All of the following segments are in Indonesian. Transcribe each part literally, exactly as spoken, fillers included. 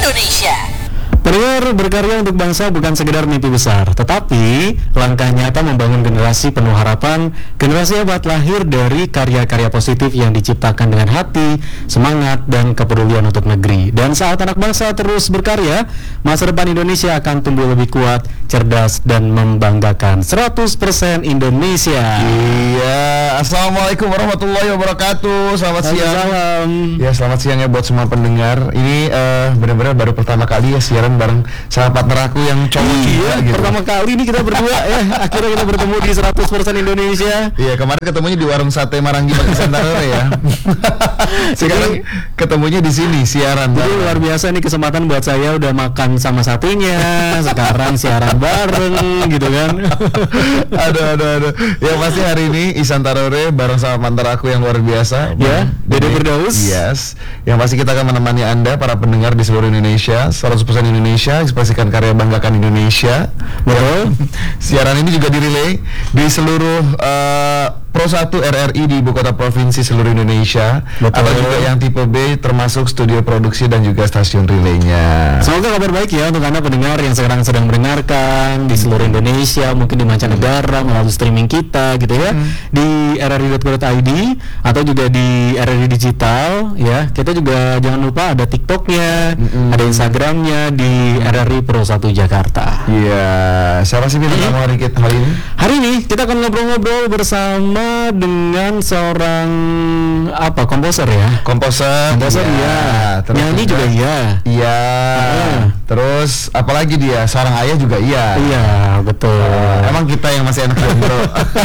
Indonesia. Pendengar, berkarya untuk bangsa bukan sekedar mimpi besar, tetapi langkah nyata membangun generasi penuh harapan. Generasi hebat lahir dari karya-karya positif yang diciptakan dengan hati, semangat, dan kepedulian untuk negeri. Dan saat anak bangsa terus berkarya, masa depan Indonesia akan tumbuh lebih kuat, cerdas, dan membanggakan. Seratus persen Indonesia. Iya, assalamualaikum warahmatullahi wabarakatuh. Selamat siang. Salam. Ya, selamat siang ya buat semua pendengar. Ini uh, benar-benar baru pertama kali ya siaran bareng sama partner aku yang cowok Iya, juga gitu. pertama kali ini kita berdua ya. Akhirnya kita bertemu di seratus persen Indonesia. Iya, kemarin ketemunya di warung sate Maranggi Bagi Santara ya. Sekarang ketemunya di sini siaran. Jadi luar biasa nih kesempatan buat saya, udah makan sama satenya, sekarang siaran bareng gitu kan. aduh, aduh, aduh. Yang pasti hari ini Isan Tarore bareng sama partner aku yang luar biasa. Ya, Dede Firdaus. Yes. Yang pasti kita akan menemani Anda para pendengar di seluruh Indonesia, seratus persen Indonesia, ekspresikan karya, banggakan Indonesia. Betul. Siaran ini juga direlay di seluruh uh, Pro satu R R I di ibu kota provinsi seluruh Indonesia. Betul. Atau juga yang tipe B termasuk studio produksi dan juga stasiun relaynya. Semoga kabar baik ya untuk Anda pendengar yang sekarang sedang mendengarkan di seluruh Indonesia, mungkin di mancanegara melalui streaming kita gitu ya, hmm. di r r i dot co dot i d atau juga di R R I Digital ya. Kita juga jangan lupa ada TikToknya, hmm. ada Instagramnya di R R I Pro satu Jakarta. Iya, siapa sih bintang tamu hari kita hari ini? Hari ini kita akan ngobrol-ngobrol bersama dengan seorang apa komposer ya. Komposer, komposer iya. Terus nyanyi juga, juga iya. Iya. Ah. Terus apalagi dia seorang ayah juga iya. Iya betul. Uh, emang kita yang masih anak jomblo.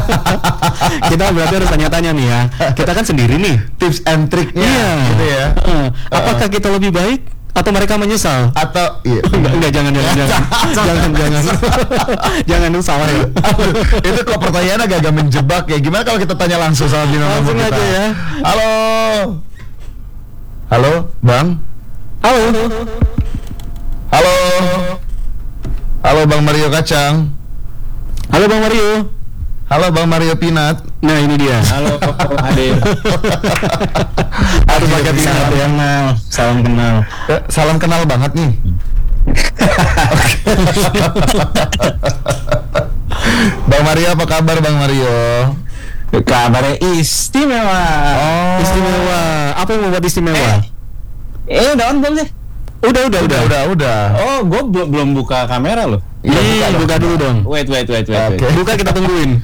Kita berarti harus tanya-tanya nih ya. Kita kan sendiri nih. Tips and triknya. Iya. Gitu ya. Uh, apakah kita lebih baik atau mereka menyesal? Atau iya. enggak, enggak jangan jangan jangan jangan jangan jangan salah ya. Itu kok pertanyaan agak-agak menjebak ya. Gimana kalau kita tanya langsung sama bintang tamu kita? Langsung aja ya. Halo. Halo, Bang. Halo. Halo. Halo Bang Mario Kacang. Halo Bang Mario. Halo Bang Mario Pinat. Nah ini dia. Halo Ade. Harus pakai Pinat ya. Kenal, salam kenal. Eh, salam kenal banget nih. Bang Mario, apa kabar Bang Mario? Kabarnya istimewa. Oh, istimewa. Apa yang membuat istimewa? Eh, eh udah on belum sih? Udah, udah, udah, udah, udah. Oh, gue belum belum buka kamera loh. Iya, buka, buka dulu dong. Wait, wait, wait, wait. Okay. wait. Buka, kita tungguin.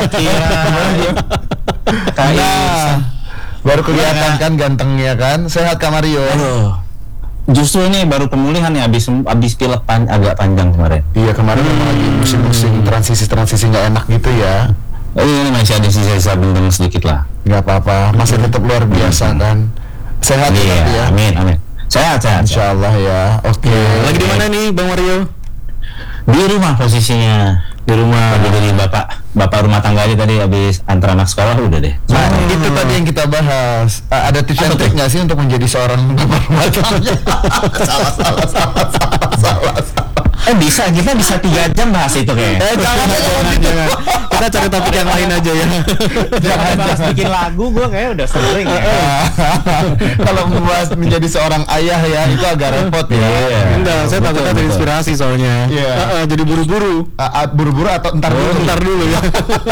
Nah, baru kelihatan kan gantengnya kan. Sehat Kak Mario. Aduh. Justru ini baru pemulihan ya, abis abis pilek pan, agak panjang kemarin. Iya, kemarin hmm. memang lagi musim-musim transisi-transisi nggak enak gitu ya. Oh, ini masih ada sisa-sisa benteng sedikit lah. Nggak apa-apa, masih tetap luar biasa hmm. kan. Sehat iya, ya. Amin, amin. Sehat, sehat. Insya Allah ya. Oke. Okay. Lagi di mana nih Bang Mario? Di rumah posisinya. Di rumah. Tadi dari bapak bapak rumah tangga aja tadi habis antar anak sekolah udah deh. Nah, oh. itu tadi yang kita bahas. Uh, ada tips and trick nggak sih untuk menjadi seorang bapak rumah tangga? salah, salah, salah, salah, salah, salah. Eh bisa, kita bisa tiga jam bahas itu kayaknya. Eh jangan, jangan, jangan. Kita cari topik yang lain aja ya. Jangan bahas bikin lagu, gue kayak udah sering ya. Kalau membahas menjadi seorang ayah ya, itu agak repot ya. Yeah. Enggak, saya takutnya ada inspirasi soalnya. Iya. Uh, uh, jadi buru-buru. Uh, uh, buru-buru atau entar dulu? Oh, entar dulu ya.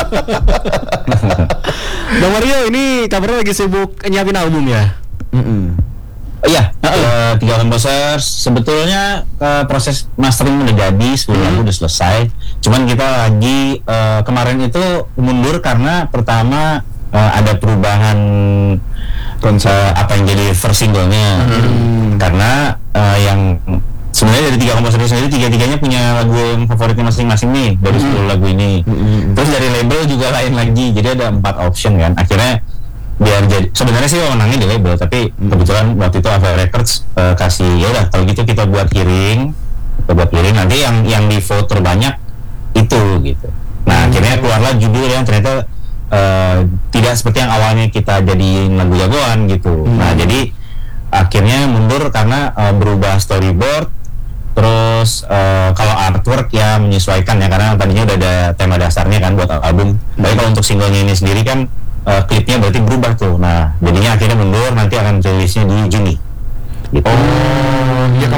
Bang Mario, ini kabarnya lagi sibuk nyiapin album ya? Mm-mm. Iya, uh, tiga komposer. Sebetulnya uh, proses mastering udah jadi, sepuluh lagu udah selesai. Cuman kita lagi uh, kemarin itu mundur karena pertama uh, ada perubahan konsep apa yang jadi first single-nya. Hmm. Karena uh, yang sebenarnya dari tiga komposer itu sendiri, tiga-tiganya punya lagu yang favoritnya masing-masing nih dari sepuluh lagu ini. Hmm. Terus dari label juga lain lagi, jadi ada empat option kan. Akhirnya biar jadi sebenarnya sih menangnya di label, tapi kebetulan waktu itu Ava Records uh, kasih ya udah kalau gitu kita buat kiring, kita buat kiring nanti yang yang di vote terbanyak itu gitu. Nah hmm. akhirnya keluarlah judul yang ternyata uh, tidak seperti yang awalnya kita jadiin lagu jagoan gitu. Hmm. Nah jadi akhirnya mundur karena uh, berubah storyboard. Terus uh, kalau artwork ya menyesuaikan ya karena tadinya udah ada tema dasarnya kan buat album. Tapi kalau untuk singlenya ini sendiri kan uh, klipnya berarti berubah tuh. Nah jadinya akhirnya mundur, nanti akan rilisnya di Juni. Gitu. Oh, ya kemarin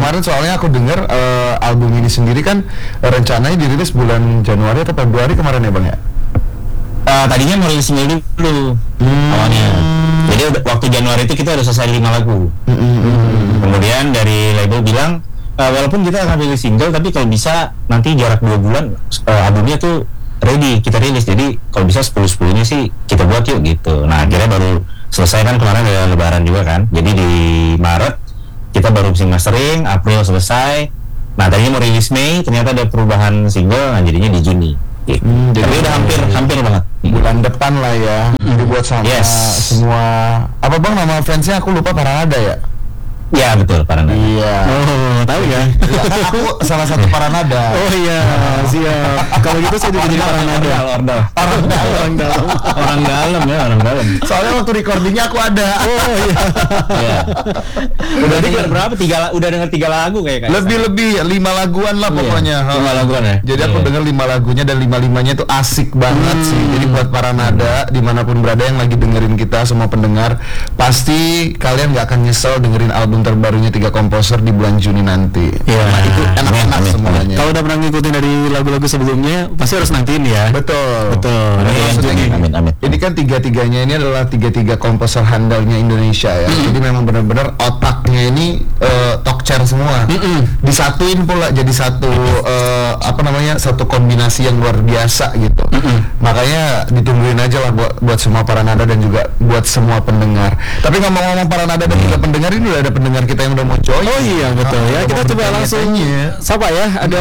kemarin soalnya aku dengar uh, album ini sendiri kan uh, rencananya dirilis bulan Januari atau Februari kemarin ya Bang ya? Uh, tadinya mau rilis single dulu hmm. awalnya. Jadi waktu Januari itu kita udah selesai lima lagu. Hmm. Kemudian dari label bilang uh, walaupun kita akan rilis single, tapi kalau bisa nanti jarak dua bulan uh, albumnya tuh ready kita rilis. Jadi kalau bisa sepuluh sepuluhnya sih kita buat yuk gitu. Nah akhirnya baru selesai kan kemarin ada Lebaran juga kan. Jadi di Maret kita baru mixing mastering, April selesai. Nah tadinya mau rilis Mei, ternyata ada perubahan single, nah jadinya di Juni. Hmm, jadi udah hampir hampir banget bulan depan lah ya. Hmm. Dibuat sama yes. semua apa Bang nama fansnya aku lupa Paranada ya. Ya betul Paranada. Iya. Oh tahu ya. Ya kan aku salah satu Paranada. Oh iya siap. Kalau gitu saya juga jadi Paranada. Orang dalam. Orang dalam. Orang dalam ya orang dalam. Soalnya waktu recordingnya aku ada. Oh iya. Iya. Udah dengar berapa? Tiga udah dengar tiga lagu kayak kayak. Lebih lebih lima laguan lah pokoknya. Lima laguan ya. Jadi aku dengar lima lagunya dan lima limanya itu asik banget sih. Jadi buat Paranada dimanapun berada yang lagi dengerin kita semua pendengar pasti kalian nggak akan nyesel dengerin album terbarunya tiga komposer di bulan Juni nanti. Iya. Nah, itu enak-enak semuanya. Kalau udah pernah ngikutin dari lagu-lagu sebelumnya, pasti harus nantiin ya. Betul. Betul. Amin, amin, amin, amin. Ini kan tiga-tiganya ini adalah tiga-tiga komposer handalnya Indonesia ya. Mm-hmm. Jadi memang benar-benar otaknya ini uh, talk chair semua. Mm-hmm. Disatuin pula jadi satu uh, apa namanya satu kombinasi yang luar biasa gitu. Mm-hmm. Makanya ditungguin aja lah buat buat semua Paranada dan juga buat semua pendengar. Tapi ngomong-ngomong Paranada dan juga pendengar ini udah ada pendengar kita yang udah mau join. Oh iya betul ya. Kita coba langsung siapa ya? Ada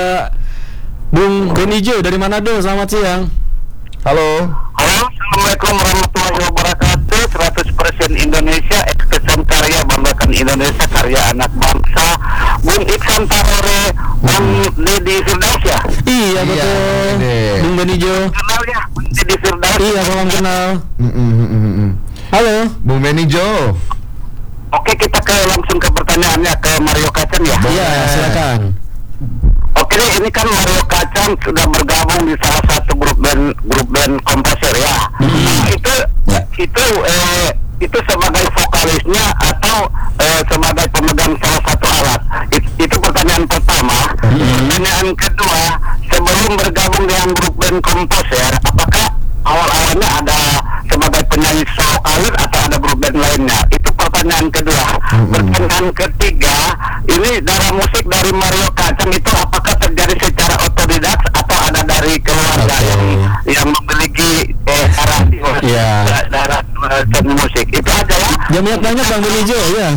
Bung Benijo dari Manado. Selamat siang. Halo. Halo, Assalamualaikum warahmatullahi wabarakatuh. seratus persen Indonesia, ekspresi karya banggakan Indonesia, karya anak bangsa. Bung Iksan Tarore, Bung Deddy Firdaus ya? Iya betul. Iya, Bung Benijo. Kenal ya, Bung Deddy Firdaus. Iya, salam kenal. Mm -mm, mm -mm. Halo, Bung Benijo. Oke, kita ke langsung ke pertanyaannya ke Mario Kacang ya. Iya, silakan. Oke, ini kan Mario Kacang sudah bergabung di salah satu grup band grup band komposer ya. Mm-hmm. Nah, itu ya. itu eh, itu sebagai vokalisnya atau eh, sebagai pemegang salah satu alat. It, itu pertanyaan pertama. Mm-hmm. Pertanyaan kedua, sebelum bergabung dengan grup band komposer, apakah awal-awalnya ada sebagai penyanyi solo alit atau ada grup band lainnya? Itu pertanyaan kedua. Mm-hmm. Pertanyaan ketiga, ini darah musik dari Mario Kacang itu apakah terjadi secara otodidak atau ada dari keluarga okay. yang yang memiliki eh, darah yeah. darah seni musik? Itu aja ya. Jamiat banyak Bang Benijo ya.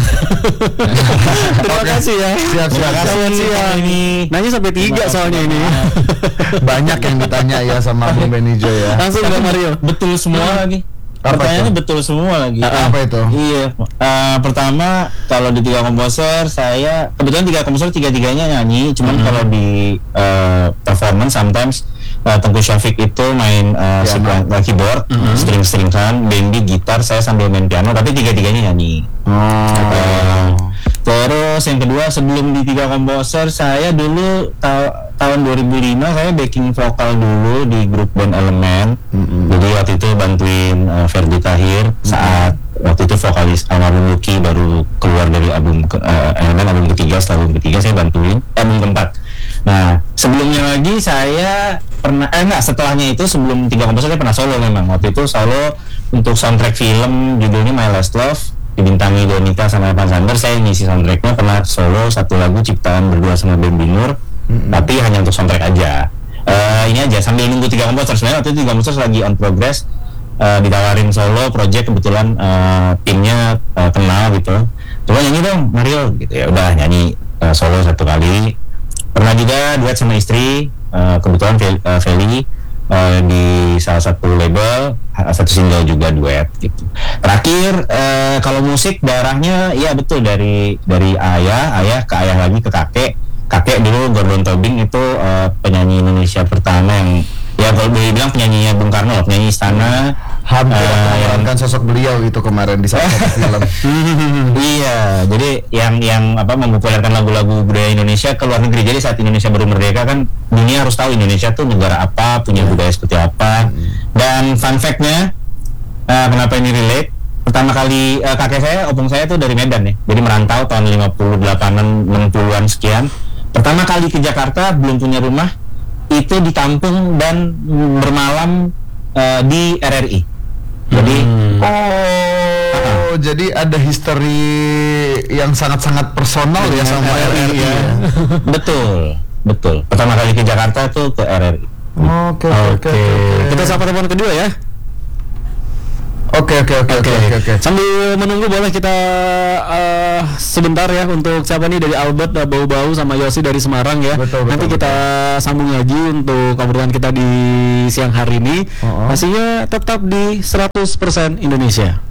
Terima kasih ya. Siap, siap. Selamat siang. Ini nanya sampai tiga soalnya ini. Banyak yang ditanya ya sama Bung Benijo ya. Langsung Bang Mario. Betul semua lagi. Apa Pertanyaannya itu? betul semua lagi. Uh, apa itu? Iya. Uh, pertama kalau di tiga komposer saya kebetulan tiga komposer tiga-tiganya nyanyi. Cuman mm-hmm. kalau di uh, performance sometimes uh, Tengku Syafiq itu main uh, ya, nah. keyboard, mm-hmm. string-stringan, Bendi gitar, saya sambil main piano. Tapi tiga-tiganya nyanyi. Oh. Uh, terus yang kedua sebelum di tiga komposer saya dulu ta- tahun dua ribu lima saya backing vokal dulu di grup band Elemen. Mm-hmm. Jadi waktu itu bantuin uh, Ferdi Tahir mm-hmm. saat waktu itu vokalis almarhum Lucky baru keluar dari album ke, uh, Elemen album ketiga, setelah album ketiga saya bantuin album keempat. Nah sebelumnya lagi saya pernah eh enggak setelahnya itu sebelum tiga komposer saya pernah solo memang. Waktu itu solo untuk soundtrack film judulnya My Last Love, dibintangi Donita sama Evan Sander. Saya ngisi soundtracknya, pernah solo satu lagu ciptaan berdua sama Ben Binur, mm-hmm. tapi hanya untuk soundtrack aja. Uh, ini aja sambil nunggu tiga komposer. Sebenarnya waktu itu tiga komposer lagi on progress, uh, ditawarin solo project, kebetulan uh, timnya uh, kenal gitu. Coba nyanyi dong Mario gitu, ya udah nyanyi uh, solo satu kali. Pernah juga duet sama istri, uh, kebetulan Fel- uh, Feli uh, di salah satu label, satu single juga duet gitu. Terakhir uh, kalau musik darahnya ya betul dari dari ayah, ayah ke ayah lagi ke kakek. Kakek dulu Gordon Tobing itu uh, penyanyi Indonesia pertama yang ya kalau boleh bilang penyanyinya Bung Karno, penyanyi istana. Hampir uh, memerankan sosok beliau itu kemarin di salah satu film. Iya, jadi yang yang apa mempopulerkan lagu-lagu budaya Indonesia ke luar negeri. Jadi saat Indonesia baru merdeka kan dunia harus tahu Indonesia tuh negara apa, punya budaya seperti apa. Dan fun fact-nya, uh, kenapa ini relate? pertama kali uh, kakek saya, opung saya tuh dari Medan ya. Jadi merantau tahun lima puluh delapanan, enam puluhan sekian. Pertama kali ke Jakarta belum punya rumah, itu di kampung dan bermalam uh, di R R I. Jadi hmm. oh, uh, jadi ada history yang sangat-sangat personal ya sama R R I ya. ya. Betul, betul. Pertama kali ke Jakarta tuh ke R R I. Oke, oke. Kita sapa telepon kedua ya. Oke oke oke oke oke. Sambil menunggu boleh kita uh, sebentar ya untuk siapa nih dari Albert uh, Bau-Bau sama Yosi dari Semarang ya. Betul, betul, Nanti betul. kita sambung lagi untuk obrolan kita di siang hari ini. Uh-uh. Pastinya tetap di seratus persen Indonesia.